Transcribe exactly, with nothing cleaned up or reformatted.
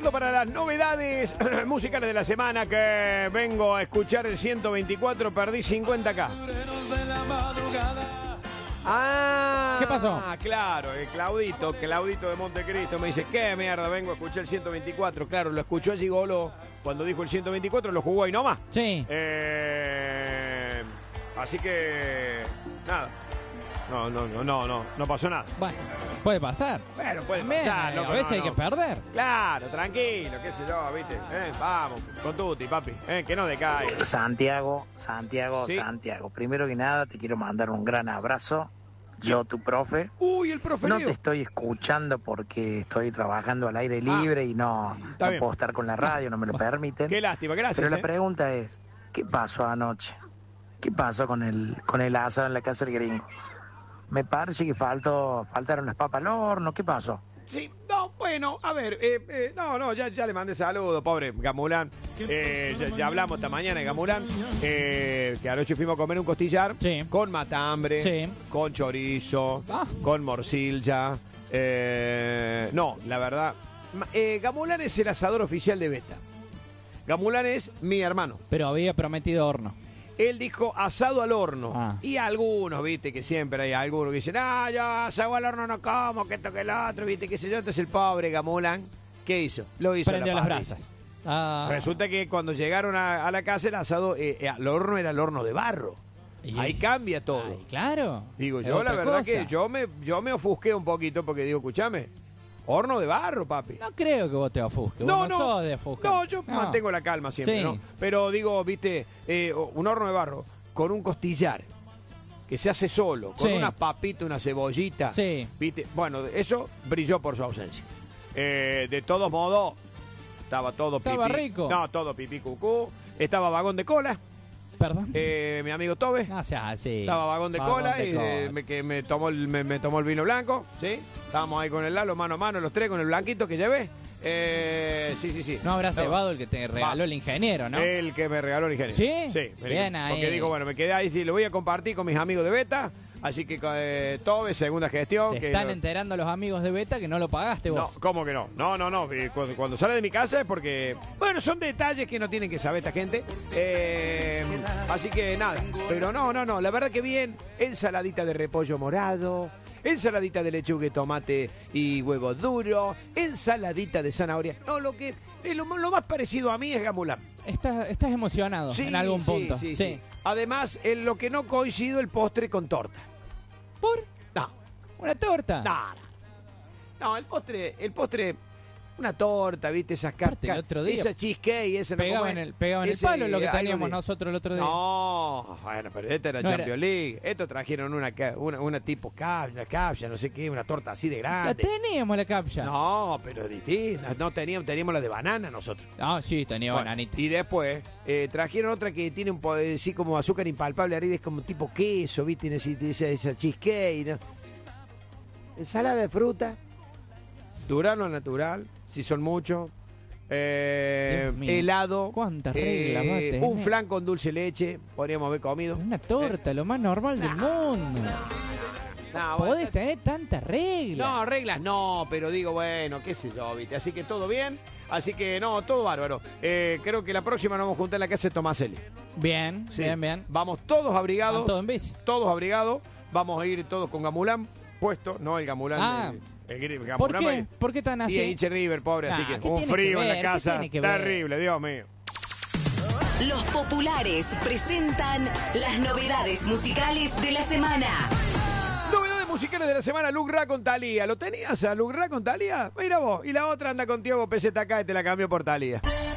preparando para las novedades musicales de la semana, que vengo a escuchar el ciento veinticuatro, perdí cincuenta K. Ah, ¿qué pasó? Ah, claro, el Claudito, Claudito de Montecristo me dice, ¿qué mierda? Vengo a escuchar el ciento veinticuatro. Claro, lo escuchó allí Golo cuando dijo el ciento veinticuatro, lo jugó ahí nomás. Sí. Eh, así que, nada. No, no, no, no, no, no pasó nada. Bueno, puede pasar. Bueno, puede También, pasar, eh, loco, a veces no, hay no. que perder. Claro, tranquilo, qué sé yo, viste. Eh, vamos, con tutti, papi. Eh, que no decaiga. Santiago, Santiago, Sí. Santiago. Primero que nada, te quiero mandar un gran abrazo. Yo, tu profe. Uy, el profe No Leo. te estoy escuchando porque estoy trabajando al aire libre y no, está no bien. puedo estar con la radio, no me lo permiten. Qué lástima, gracias. Pero la eh. pregunta es, ¿qué pasó anoche? ¿Qué pasó con el, con el asado en la casa del gringo? Me parece que faltó, faltaron las papas al horno. ¿Qué pasó? Sí, no, bueno, a ver, eh, eh, no, no, ya, ya le mandé saludos, pobre Gamulán. Eh, ya, ya hablamos esta mañana de Gamulán, eh, que anoche fuimos a comer un costillar Sí. con matambre, Sí. con chorizo, Ah. con morcilla. Eh, no, la verdad, ma- eh, Gamulán es el asador oficial de Beta. Gamulán es mi hermano. Pero había prometido horno. Él dijo asado al horno. Ah. Y algunos, viste, que siempre hay algunos que dicen, ah, yo asado al horno no como, que esto que el otro, viste, qué sé yo. Entonces el pobre Gamulán, ¿qué hizo? Lo hizo a la Prendió las parrilla. brasas. Ah. Resulta que cuando llegaron a, a la casa, el asado, eh, eh, el horno era el horno de barro. Y Ahí es- cambia todo. Ay, claro. Digo, Es yo la otra verdad cosa. que yo me, yo me ofusqué un poquito porque digo, escúchame, horno de barro, papi. No creo que vos te ofusques. No, vos no, sos de ofuscar. no, yo mantengo la calma siempre, Sí. ¿no? Pero digo, viste, eh, un horno de barro con un costillar que se hace solo, con Sí. unas papitas, una cebollita, Sí. viste, bueno, eso brilló por su ausencia. Eh, de todos modos, estaba todo Estaba pipí. rico. No, todo pipí cucú. Estaba vagón de cola, Perdón. eh, mi amigo Tobe. No seas así. Estaba vagón de Vagón cola de y eh, cola. me, que me tomó el, me, me tomó el vino blanco, ¿sí? Estábamos ahí con el Lalo, mano a mano, los tres, con el blanquito que llevé. Eh, sí, sí, sí. No habrá Estaba- cebado el que te regaló Va. el ingeniero, ¿no? El que me regaló el ingeniero. ¿Sí? Sí. Bien ahí. Porque dijo, bueno, me quedé ahí, sí, lo voy a compartir con mis amigos de Beta. Así que eh, Tobe, segunda gestión. Se que están lo- enterando los amigos de Beta que no lo pagaste No, vos. ¿cómo que no? No, no, no. eh, Cuando, cuando sale de mi casa es porque, bueno, son detalles que no tienen que saber esta gente. Eh, así que nada. Pero no, no, no. La verdad que bien. Ensaladita de repollo morado. Ensaladita de lechuga y tomate y huevo duro. Ensaladita de zanahoria. No, lo que eh, lo, lo más parecido a mí es Gamulán. Estás, estás emocionado en algún sí, punto. Sí, sí. Además, en lo que no coincido, el postre con torta. ¿Por? No, ¿Una torta? no, no. No, el postre, el postre, una torta, ¿viste? Esas Aparte, cascas. el otro día esa cheesecake, esa no Pegaba como en es. el, pegaba en el Ese, palo lo que algo teníamos de- nosotros el otro día. No, bueno, pero esta era No era- Champions League. Esto trajeron una, ca- una, una tipo capcha, capcha, no sé qué, una torta así de La grande. teníamos la capcha. No, pero distinta. No teníamos, teníamos la de banana nosotros. Ah, sí, tenía Bueno, bananita. y después eh, trajeron otra que tiene un po- eh, sí, como azúcar impalpable arriba, es como tipo queso, ¿viste? Esa, esa, esa cheesecake, ¿no? Ensalada de fruta, durano natural, si son muchos, eh, Dios mío, helado, cuántas reglas va a tener. un flan con dulce leche, podríamos haber comido. Una torta, lo más normal del mundo. No, Podés bueno, tener tantas reglas. no, reglas no, pero digo, bueno, qué sé yo, ¿viste? Así que todo bien, así que no, todo bárbaro. Eh, creo que la próxima nos vamos a juntar en la casa de Tomaselli. Bien, Sí. bien, bien. Vamos todos abrigados. Van todos en bici. Todos abrigados. Vamos a ir todos con Gamulán puesto, no el Gamulán. Ah. el, el, el Gamulán ¿Por qué? va- ¿Por qué tan Y así? es hincha River, pobre, así Nah, que ¿qué un tiene que frío en ver? la ¿Qué casa. tiene que ver? Terrible, Dios mío. Los populares presentan las novedades musicales de la semana. Novedades musicales de la semana, Luke Ra con Thalía. ¿Lo tenías a Luke Ra con Thalía? Mira vos. Y la otra anda con Tiago P Z K y te la cambió por Thalía.